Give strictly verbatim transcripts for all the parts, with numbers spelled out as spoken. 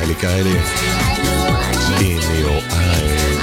כאלה כאלה. In your eyes.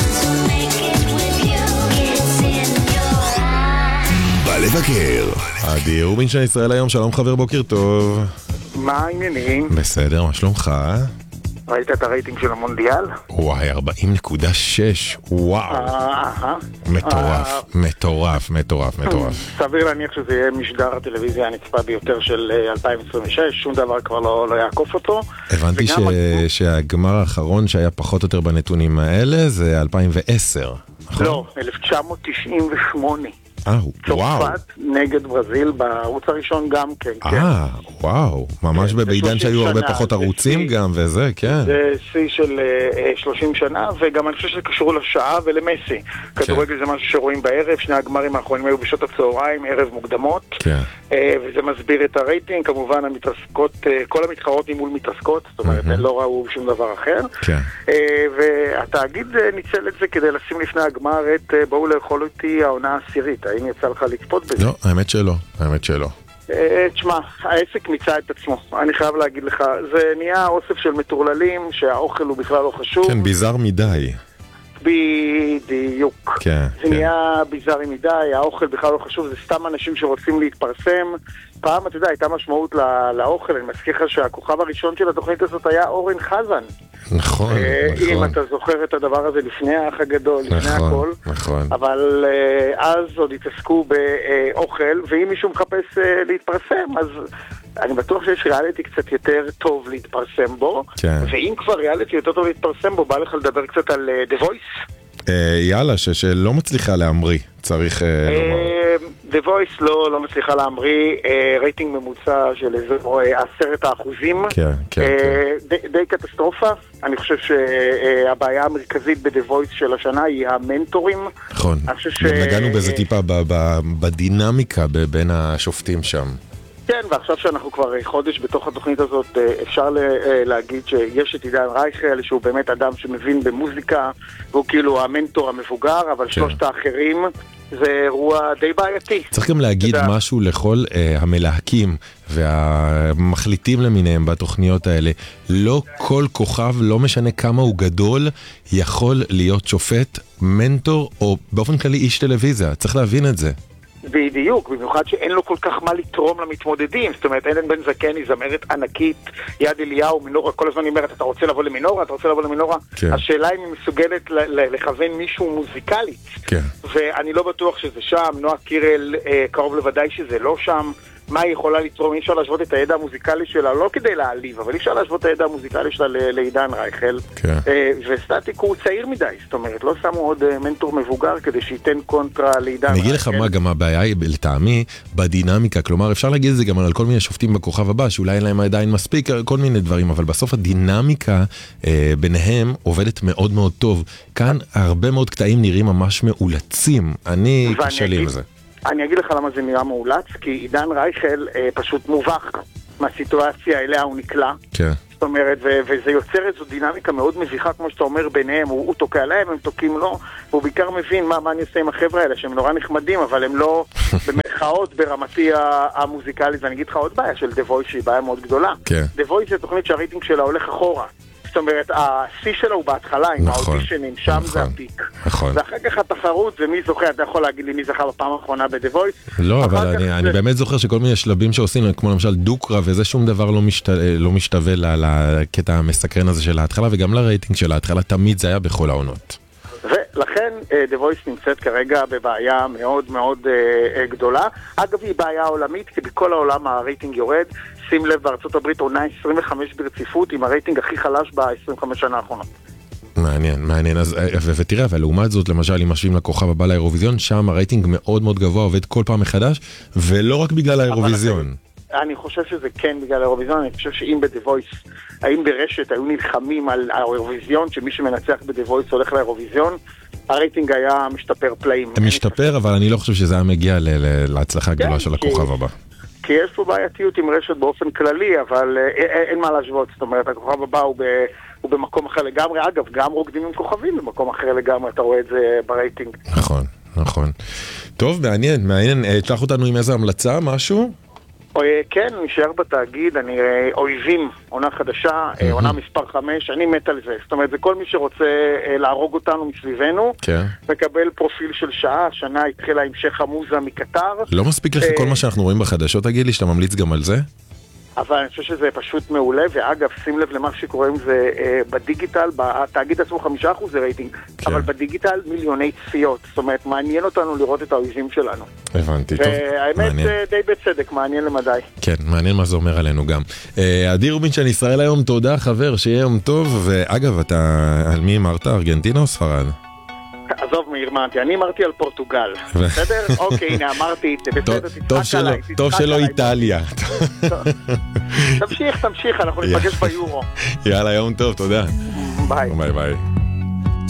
בא לבקר. עדי רובינשטיין ישראל היום, שלום חבר, בוקר טוב. מה העניינים? בסדר, מה שלומך? ראית את הרייטינג של המונדיאל? וואי, ארבעים נקודה שש, וואו. מטורף, מטורף, מטורף, מטורף. סביר להניח שזה יהיה משדר הטלוויזיה הנצפה ביותר של אלפיים עשרים ושש, שום דבר כבר לא יעקוף אותו. הבנתי שהגמר האחרון שהיה פחות או יותר בנתונים האלה זה אלפיים ועשר, נכון? לא, אלף תשע מאות תשעים ושמונה. אה, וואו. צרפת נגד ברזיל בערוץ הראשון גם כן, כן. אה, וואו. ממש בעידן שהיו הרבה פחות ערוצים גם וזה, כן. זה שיא של שלושים שנה, וגם אני חושב שזה קשור לשעה ולמסי. כדורגל זה משהו שרואים בערב, שני הגמרים האחרונים היו בשעות הצהריים, ערב מוקדמות. כן. וזה מסביר את הרייטינג, כמובן המתרסקות, כל המתחרות ממול מתרסקות, זאת אומרת, הם לא ראו שום דבר אחר. כן. והתאגיד ניצל את זה כדי לשים לפני הגמר את בואו לאכול אותי העונה העשירית. האם יצא לך לצפות בזה? לא, האמת שלא, האמת שלא. תשמע, העסק מיצה את עצמו, אני חייב להגיד לך, זה נהיה אוסף של מטורללים שהאוכל הוא בכלל לא חשוב. כן, ביזר מדי. בדיוק. כן, זה כן. נהיה ביזרי מדי, האוכל בכלל לא חשוב, זה סתם אנשים שרוצים להתפרסם. פעם, אתה יודע, הייתה משמעות לא, לאוכל, אני מזכיר לך שהכוכב הראשון של התוכנית הזאת היה אורן חזן. נכון, נכון. אם אתה זוכר את הדבר הזה לפני האח הגדול, לפני נכון, הכל. נכון. אבל אז עוד התעסקו באוכל, ואם מישהו מחפש להתפרסם, אז אני בטוח שיש ריאליטי קצת יותר טוב להתפרסם בו. כן. ואם כבר ריאליטי יותר טוב להתפרסם בו, בא לך לדבר קצת על The Voice? יאללה, שלא מצליחה להמריא, צריך לומר. The Voice לא, לא מצליחה להמריא, רייטינג ממוצע של איזו עשרת האחוזים. כן, כן, די, די קטסטרופה. אני חושב שהבעיה המרכזית ב-The Voice של השנה היא המנטורים. נכון, נגענו בזה טיפה בדינמיקה בין השופטים שם. כן, ועכשיו שאנחנו כבר חודש בתוך התוכנית הזאת, אפשר להגיד שיש את עידן רייכל, שהוא באמת אדם שמבין במוזיקה, והוא כאילו המנטור המבוגר, אבל שלושת האחרים זה אירוע די בעייתי. צריך גם להגיד משהו לכל המלהקים והמחליטים למיניהם בתוכניות האלה. לא כל כוכב, לא משנה כמה הוא גדול, יכול להיות שופט, מנטור, או באופן כללי איש טלוויזיה. צריך להבין את זה. בדיוק, במיוחד שאין לו כל כך מה לתרום למתמודדים. זאת אומרת, אלן בן זקן היא זמרת ענקית, יד אליהו, מינורה, כל הזמן היא אומרת, אתה רוצה לבוא למינורה, אתה רוצה לבוא למינורה. כן. השאלה אם היא מסוגלת לכוון מישהו מוזיקלית. כן. ואני לא בטוח שזה שם, נועה קירל אה, קרוב לוודאי שזה לא שם. מה היא יכולה לתרום? אי אפשר להשוות את הידע המוזיקלי שלה, לא כדי להעליב, אבל אי אפשר להשוות את הידע המוזיקלי שלה לעידן רייכל. כן. וסטטיק הוא צעיר מדי, זאת אומרת, לא שמו עוד מנטור מבוגר כדי שייתן קונטרה לעידן רייכל. אני אגיד לך מה, גם הבעיה היא לטעמי בדינמיקה, כלומר אפשר להגיד את זה גם על כל מיני שופטים בכוכב הבא, שאולי אין להם עדיין מספיק, כל מיני דברים, אבל בסוף הדינמיקה אה, ביניהם עובדת מאוד מאוד טוב. כאן הרבה מאוד קטעים נראים ממש מאולצים, אני קשה לי עם זה. אני אגיד לך למה זה נראה מאולץ, כי עידן רייכל אה, פשוט מובך מהסיטואציה אליה הוא נקלע. כן. זאת אומרת, ו- וזה יוצר איזו דינמיקה מאוד מביכה, כמו שאתה אומר, ביניהם, הוא, הוא תוקע להם, הם תוקעים לו, והוא בעיקר מבין מה, מה אני עושה עם החבר'ה האלה, שהם נורא נחמדים, אבל הם לא במרכאות ברמתי המוזיקלית, ואני אגיד לך עוד בעיה של The Voice, שהיא בעיה מאוד גדולה. כן. The Voice זה תוכנית שהרייטינג שלה הולך אחורה. זאת אומרת, השיא שלה הוא בהתחלה, עם האודישנים, שם זה הפיק. נכון. ואחר כך התחרות, ומי זוכר, אתה יכול להגיד לי מי זכה בפעם האחרונה ב-The Voice? לא, אבל אני באמת זוכר שכל מיני שלבים שעושים, כמו למשל דוקרה, וזה שום דבר לא משתווה לקטע המסקרן הזה של ההתחלה, וגם לרייטינג של ההתחלה, תמיד זה היה בכל העונות. ולכן The Voice נמצאת כרגע בבעיה מאוד מאוד גדולה. אגב, היא בעיה עולמית, כי בכל העולם הרייטינג יורד. שים לב, בארצות הברית עונה עשרים וחמש ברציפות, עם הרייטינג הכי חלש ב-עשרים וחמש שנה האחרונות. מעניין, מעניין. אז, ותראה, אבל לעומת זאת, למשל, אם משווים לכוכב הבא לאירוויזיון, שם הרייטינג מאוד מאוד גבוה, עובד כל פעם מחדש, ולא רק בגלל האירוויזיון. אני חושב שזה כן בגלל האירוויזיון, אני חושב שאם ב-The Voice, האם ברשת היו נלחמים על האירוויזיון, שמי שמנצח ב-The Voice הולך לאירוויזיון, הרייטינג היה משתפר פלאים. משתפר, אבל אני לא חושב שזה היה מגיע להצלחה גדולה של הכוכב הבא. כי יש פה בעייתיות עם רשת באופן כללי, אבל אין מה להשוות. זאת אומרת, הכוכב הבא הוא, ב, הוא במקום אחר לגמרי. אגב, גם רוקדים עם כוכבים במקום אחר לגמרי, אתה רואה את זה ברייטינג. נכון, נכון. טוב, מעניין, מעניין. תשלח אותנו עם איזו המלצה, משהו? כן, נשאר בתאגיד, אני אויבים, עונה חדשה, עונה מספר חמש, אני מת על זה. זאת אומרת, זה כל מי שרוצה להרוג אותנו מסביבנו, מקבל פרופיל של שעה, השנה התחילה המשך המוזה מקטר. לא מספיק לך כל מה שאנחנו רואים בחדשות, תגיד לי, שאתה ממליץ גם על זה? אבל אני חושב שזה פשוט מעולה, ואגב, שים לב למה שקורה עם זה אה, בדיגיטל, התאגיד עצמו חמישה אחוז זה רייטינג, כן. אבל בדיגיטל מיליוני צפיות, זאת אומרת, מעניין אותנו לראות את האויבים שלנו. הבנתי, טוב, והאמת מעניין. זה די בצדק, מעניין למדי. כן, מעניין מה זה אומר עלינו גם. אה, עדי רובינשטיין, ישראל היום, תודה חבר, שיהיה יום טוב, ואגב, אתה, על מי אמרת, ארגנטינה או ספרד? עזוב מאירמנתי, אני אמרתי על פורטוגל, בסדר? אוקיי, הנה אמרתי, בסדר, תצחק עליי. טוב שלא איטליה. תמשיך, תמשיך, אנחנו נפגש ביורו. יאללה, יום טוב, תודה. ביי. ביי ביי.